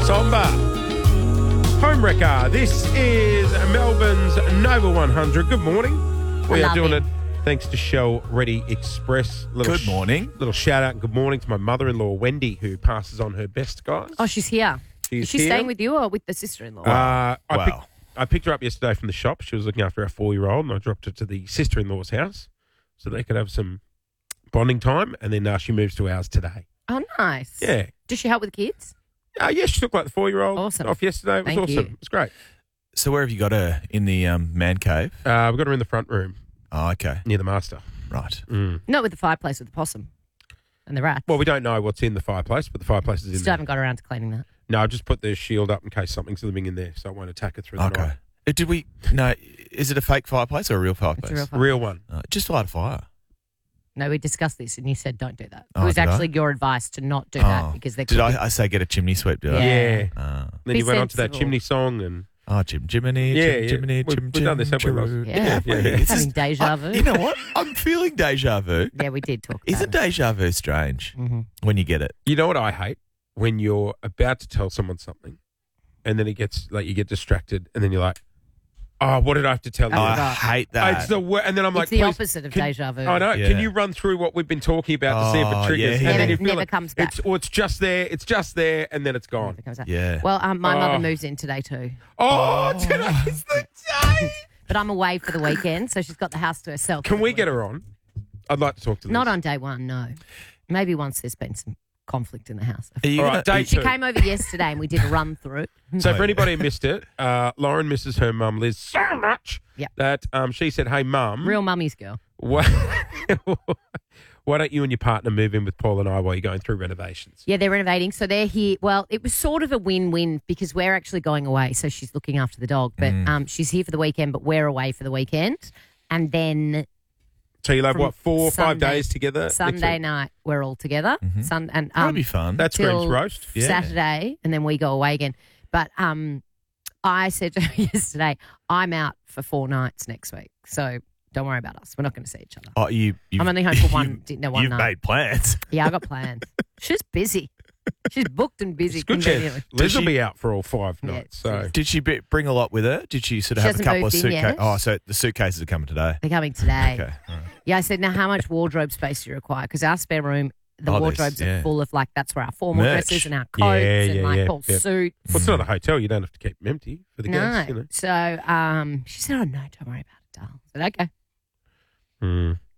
Somber. Homewrecker. This is Melbourne's Nova 100. Good morning. We are doing it thanks to Shell Ready Express. Good morning. Little shout out and good morning to my mother-in-law, Wendy, who passes on her best, guys. Oh, she's here. Is she staying with you or with the sister-in-law? I picked her up yesterday from the shop. She was looking after our 4-year-old, and I dropped her to the sister-in-law's house so they could have some bonding time, and then she moves to ours today. Oh, nice. Yeah. Does she help with the kids? Yeah, she took like the 4-year-old off yesterday. It was Thank awesome. you. It was great. So where have you got her? In the man cave? We've got her in the front room Oh, okay. near the master. Right. Not with the fireplace with the possum and the rat. Well, we don't know what's in the fireplace, but the fireplace is in Still there. haven't got around to cleaning that. No, I just put the shield up in case something's living in there, so it won't attack her through the Okay. night. Did we... No, is it a fake fireplace or a real fireplace? It's a real fireplace. Real one. Just light a fire. No, we discussed this and you said don't do that. Oh, It was did I? actually your advice to not do that because they're Did I say get a chimney sweep, did I? Yeah. Then Be you went on to that sensible. chimney song and... Oh, Jiminy, Yeah, Jiminy, we've done this, haven't we, Loz? Yeah. Yeah. Having deja vu. You know what? I'm feeling deja vu. Yeah, we did talk about Isn't it. deja vu strange Mhm. when you get it? You know what I hate? When you're about to tell someone something and then it gets, like, you get distracted and then you're like, oh, what did I have to tell you? Oh, I God. hate that. It's the and then I'm like, It's the please, opposite of can- deja vu. I know. Yeah. Can you run through what we've been talking about to see if Oh, it triggers? yeah. And then Never- you feel never like comes back. It's just there. It's just there, and then it's gone. It comes out. Yeah. Well, my Oh. mother moves in today too. Oh, today's the day. But I'm away for the weekend, so she's got the house to herself. Can for we the get week. her on? I'd like to talk to Liz. Not on day one, no. Maybe once there's been some conflict in the house. Are you All gonna- right, day She two. came over yesterday and we did a run through. So for anybody who missed it, Lauren misses her mum Liz so much Yep. that she said, "Hey mum, Real mummy's girl. why, why don't you and your partner move in with Paul and I while you're going through renovations?" Yeah, they're renovating. So they're here. Well, it was sort of a win-win because we're actually going away. So she's looking after the dog. But she's here for the weekend, but we're away for the weekend. And then So you'll have From what 4 or 5 Sunday- days together? next Sunday week? night, we're all together. Mm-hmm. That'll be fun. That screams till roast. Yeah. Saturday, and then we go away again. But I said to her yesterday, I'm out for 4 nights next week. So don't worry about us. We're not going to see each other. Oh, you've I'm only home for one You've night. made plans. Yeah, I got plans. She's busy. She's booked and busy. It's good. conveniently. Liz will she- be out for all 5 Yeah, nights. she So is. Did she bring a lot with her? Did she sort of She have a hasn't couple of moved in suitcases? yet. Oh, so the suitcases are coming today. They're coming today. Okay. All right. Yeah, I said, now how much wardrobe space do you require? Because our spare room, the Oh, there's- wardrobes yeah. are full of that's where our formal Merch. dresses and our coats Yeah, and yeah, like yeah, Paul's yeah. suit. well, it's not a hotel. You don't have to keep them empty for the No. guests. You know. So she said, oh, no, don't worry about it, darling. I said, okay.